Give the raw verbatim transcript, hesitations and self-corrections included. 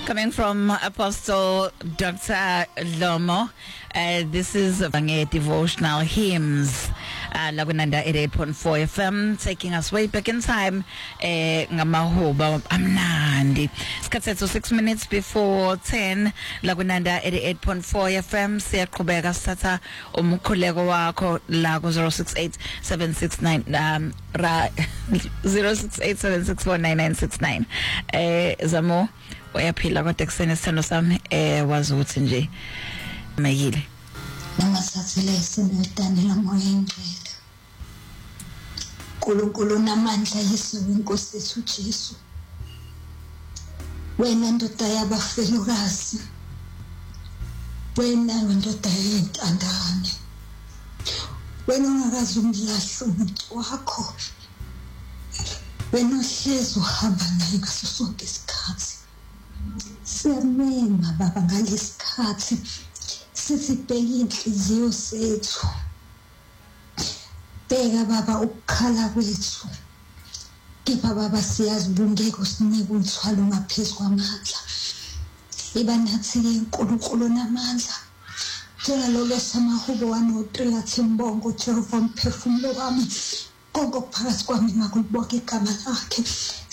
Coming from Apostle Doctor Lomo, uh, this is Vange Devotional Hymns. Uh, Lagunanda eighty-eight point four F M, taking us way back in time. Ngamahuba amnandi. Skatsetso six minutes before ten. Lagunanda eighty-eight point four F M. Siyaqhubeka sithatha umkhuleko wakho la ku zero six eight seven six nine um ra zero six eight seven six four nine nine six nine. Eh Zamo uyaphila kodwa kusene sithando sami eh wazi ukuthi nje mayile. Nangasathile sinetandela moya engcwele. Nkulunkulu namandla Yesu inkosi yethu Jesu. Wena ndoda yabafelokazi. Wena ndoda yentandane. Wena ungakazi umlahlo umuntu wakho. Wena uhlezi uhamba naye ngaso sonke isikhathi. Siyamema baba ngalesikhathi. Sisibheke inhliziyo zethu. Bheka baba ukukhala kwethu. Kepha baba siyazi ungeke usinike umthwalo ngaphezulu kwamandla. Iba nathi inkulunkulu namandla. Tjela lo lesamahubo wanotrila thimbongo Jehova umphefumulo wami. Konke phakathi kwami makubonke igama lakhe.